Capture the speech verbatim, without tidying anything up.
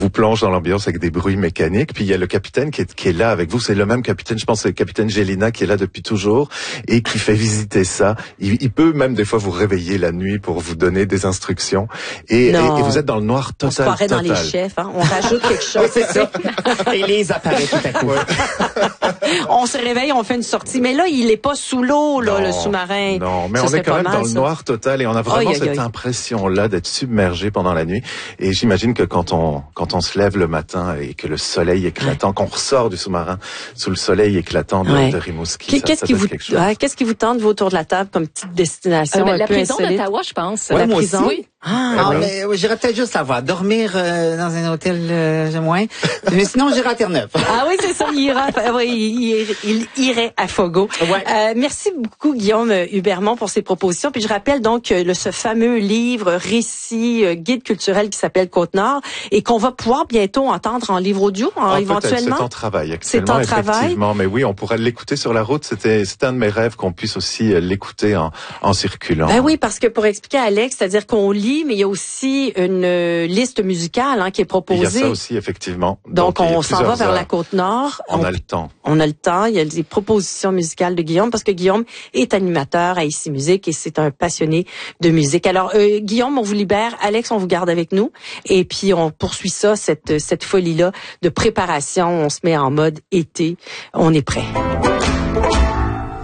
vous plonge dans l'ambiance avec des bruits mécaniques. Puis il y a le capitaine qui est, qui est là avec vous. C'est le même capitaine, je pense, c'est le capitaine Gélina qui est là depuis toujours et qui fait visiter ça. Il, il peut même des fois vous réveiller la nuit pour vous donner des instructions. Et, et, et vous êtes dans le noir total. On se croirait total. dans les chefs, hein? On rajoute quelque chose. C'est ça. Et les apparaît tout à coup. On se réveille, on fait une sortie. Mais là, il est pas sous l'eau, là, non, le sous-marin. Non, mais ça on est quand même mal, dans le ça. noir total et on a vraiment Aïe, cette aïe, aïe. impression-là d'être submergé pendant la nuit. Et j'imagine que quand on quand on se lève le matin et que le soleil éclatant, ouais. qu'on ressort du sous-marin sous le soleil éclatant de, ouais. de Rimouski, ça, qu'est-ce ça qui vous quelque chose. ouais, qu'est-ce qui vous tente vous autour de la table comme petite destination euh, ben, un la peu prison insolite? d'Ottawa, je pense. Ouais, la moi prison. aussi. Oui. Ah, Ah, oui. mais ouais, j'irais peut-être juste savoir dormir euh, dans un hôtel euh, moins. Mais sinon, j'irai à Terre-Neuve. Ah oui, c'est ça, il ira, oui, il, il, il irait à Fogo. Ouais. Euh, merci beaucoup, Guillaume Hubermont, pour ces propositions. Puis je rappelle donc le, ce fameux livre, récit, euh, guide culturel qui s'appelle Côte-Nord et qu'on va pouvoir bientôt entendre en livre audio, hein, ah, éventuellement. C'est en travail actuellement, c'est en travail. Effectivement, mais oui, on pourrait l'écouter sur la route. C'était, c'était un de mes rêves qu'on puisse aussi l'écouter en, en circulant. Ben oui, parce que pour expliquer à Alex, c'est-à-dire qu'on lit, mais il y a aussi une euh, liste musicale hein, qui est proposée. Il y a ça aussi, effectivement. Donc, Donc on s'en va vers heures. la Côte-Nord. On, on a le temps. On a le temps. Il y a des propositions musicales de Guillaume parce que Guillaume est animateur à Ici Musique et c'est un passionné de musique. Alors, euh, Guillaume, on vous libère. Alex, on vous garde avec nous. Et puis, on poursuit ça, cette, cette folie-là de préparation. On se met en mode été. On est prêt.